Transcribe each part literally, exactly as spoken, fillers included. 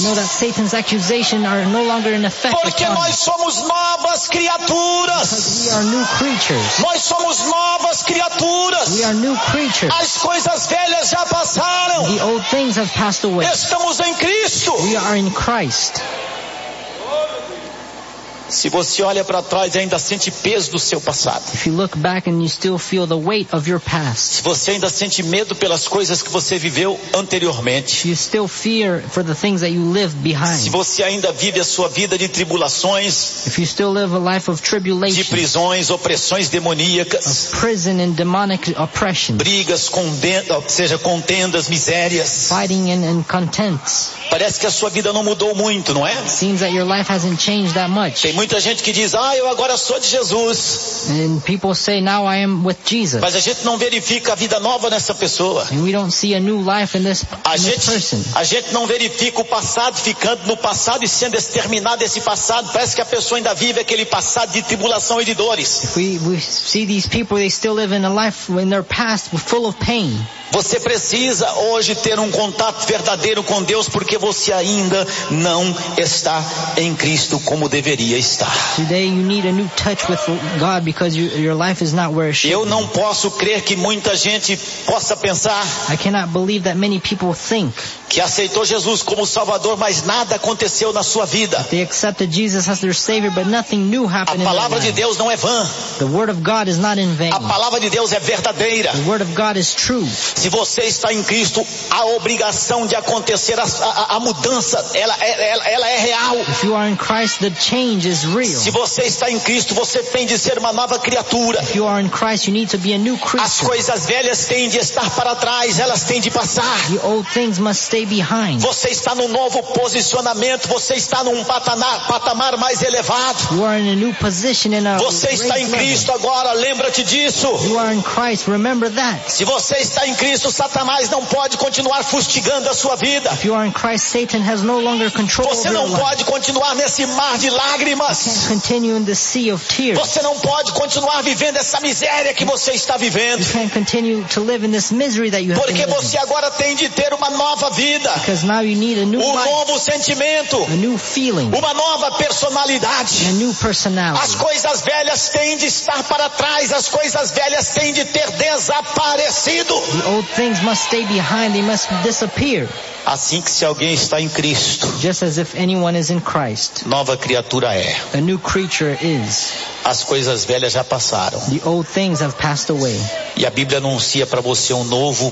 You know that Satan's accusations are no longer in effect Porque upon nós us. somos novas criaturas. We are new creatures. Nós somos novas criaturas. We are new creatures. As coisas velhas já passaram. The old things have passed away. Estamos em Cristo. We are in Christ. Se você olha para trás e ainda sente peso do seu passado. If you look back and you still feel the weight of your past. Se você ainda sente medo pelas coisas que você viveu anteriormente. You still fear for the things that you lived behind. Se você ainda vive a sua vida de tribulações, If you still live a life of de tribulation, prisões, opressões demoníacas, of prison and demonic oppression, brigas, conden- ou seja, contendas, misérias. fighting and, and contents, Parece que a sua vida não mudou muito, não é? seems that your life hasn't changed that much. Tem muita gente que diz, ah, eu agora sou de Jesus. And people say, now I am with Jesus. Mas a gente não verifica a vida nova nessa pessoa. And we don't see a new life in this, A in this gente, person. a gente não verifica o passado ficando no passado e sendo exterminado esse passado. Parece que a pessoa ainda vive aquele passado de tribulação e de dores. If we, we see these people, they still live in a life in their past full of pain. Você precisa hoje ter um contato verdadeiro com Deus porque você ainda não está em Cristo como deveria estar. Today you need a new touch with God because you, your life is not where it should Eu be. não posso crer que muita gente possa pensar I cannot believe that many people think que aceitou Jesus como Salvador, mas nada aconteceu na sua vida. they accepted Jesus as their Savior, but nothing new A happened in their palavra de life. Deus não é vã. The Word of God is not in vain. A palavra de Deus é verdadeira. The Word of God is true. Se você está em Cristo, a obrigação de acontecer a, a, a mudança, ela, ela, ela é real. If you are in Christ, the change is real. Se você está em Cristo, você tem de ser uma nova criatura. If you are in Christ, you need to be a new As creature. coisas velhas têm de estar para trás, elas têm de passar. The old things must stay behind. Você está num novo posicionamento, você está num patamar, patamar mais elevado. You are in a new position in a Você está em raised level. Cristo agora, lembra-te disso. You are in Christ, remember that. Se você está em Cristo, Satanás não pode continuar fustigando a sua vida. If you are in Christ, Satan has no longer control Você over your não life. pode continuar nesse mar de lágrimas. Can't continue in the sea of tears. Você não pode continuar vivendo essa miséria que você está vivendo. You can't continue to live in this misery that you have been Porque living. você agora tem de ter uma nova vida, Because now you need a new um life, novo sentimento, a new feeling, uma nova and a personalidade. new As personality. coisas velhas têm de estar para trás, as coisas velhas têm de ter desaparecido. The old things must stay behind, they must disappear. Assim que se alguém está em Cristo, Just as if anyone is in Christ, nova criatura é. a new creature is. As coisas velhas já passaram. The old things have passed away. E a Bíblia anuncia para você um novo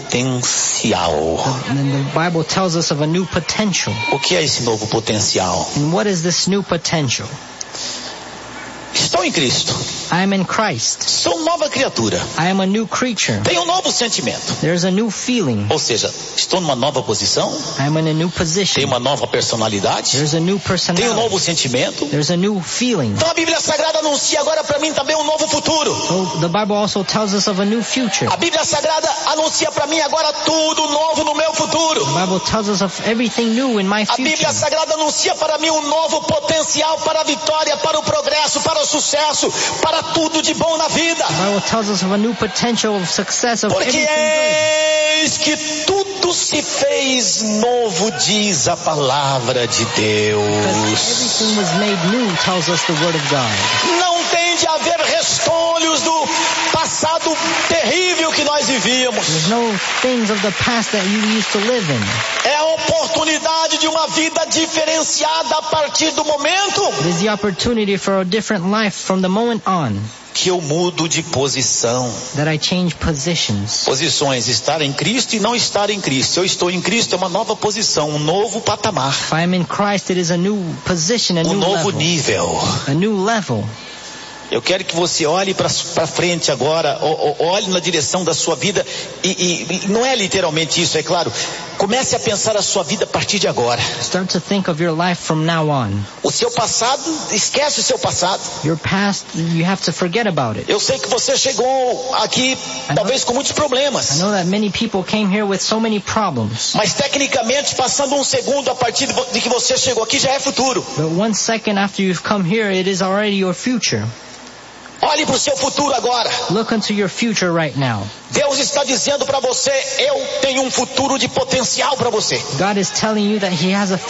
potencial. And then the Bible tells us of a new potential. O que é esse novo potencial? And what is this new potential? Estou em Cristo. I am in Christ. Sou nova criatura. I am a new creature. Tenho um novo sentimento. There's a new feeling. Ou seja, estou numa nova posição. I am in a new Tenho position. uma nova personalidade. There's a new Tenho um personality. novo sentimento. There's a new feeling. Então a Bíblia Sagrada anuncia agora para mim também um novo futuro. So the Bible also tells us of a new future. A Bíblia Sagrada anuncia para mim agora tudo novo no meu futuro. The Bible tells us of everything new in my A future. Bíblia Sagrada anuncia para mim um novo potencial para a vitória, para o progresso, para o sucesso, para tudo de bom na vida. The Bible tells us of a new potential of success of Porque everything good. eis que tudo se fez novo, diz a palavra de Because Deus. everything was made new, tells us the Word of God. Não tem de haver restolhos do passado terrível que nós vivíamos. There's no things of the past that you used to live in. É a oportunidade de uma vida diferenciada a partir do momento It is the opportunity for a different life from the moment on que eu mudo de posição. that I change positions. Posições, estar em Cristo e não estar em Cristo. Se eu estou em Cristo é uma nova posição, um novo patamar, If I am in Christ, it is a new position, a um new novo level. nível. A new level. Eu quero que você olhe para frente agora, o- o- olhe na direção da sua vida e, e- e não é literalmente isso, é claro. Comece a pensar a sua vida a partir de agora. Start to think of your life from now on. O seu passado, esquece o seu passado. Your past, you have to forget about it. Eu sei que você chegou aqui talvez com muitos I problemas, know that many people came here with so many problems. mas tecnicamente passando um segundo a partir de vo- de que você chegou aqui já é futuro. But one second after you've come here, it is already your future. Olhe para o seu futuro agora. Look into your future right now. Deus está dizendo para você, eu tenho um futuro de potencial para você. God is telling you that He has a